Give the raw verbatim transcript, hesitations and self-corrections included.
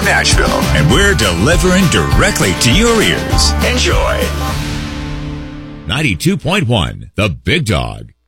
from Nashville. And we're delivering directly to your ears. Enjoy. ninety-two point one, The Big Dog.